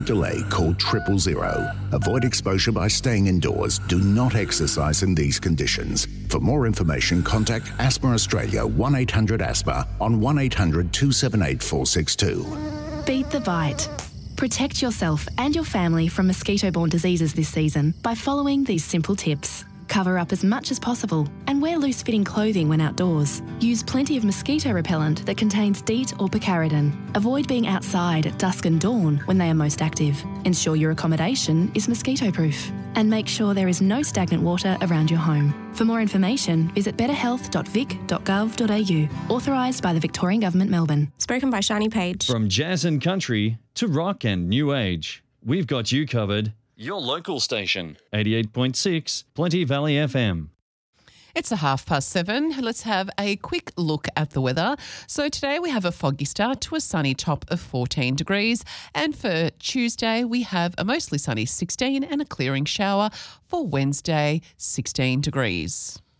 delay, call 000. Avoid exposure by staying indoors. Do not exercise in these conditions. For more information, contact Asthma Australia 1-800-ASTHMA on 1-800-278-462. Beat the bite. Protect yourself and your family from mosquito-borne diseases this season by following these simple tips. Cover up as much as possible and wear loose-fitting clothing when outdoors. Use plenty of mosquito repellent that contains DEET or picaridin. Avoid being outside at dusk and dawn when they are most active. Ensure your accommodation is mosquito-proof. And make sure there is no stagnant water around your home. For more information, visit betterhealth.vic.gov.au. Authorised by the Victorian Government, Melbourne. Spoken by Shani Page. From jazz and country to rock and new age, we've got you covered. Your local station, 88.6 Plenty Valley FM. It's 7:30. Let's have a quick look at the weather. So today we have a foggy start to a sunny top of 14 degrees. And for Tuesday, we have a mostly sunny 16 and a clearing shower. For Wednesday, 16 degrees.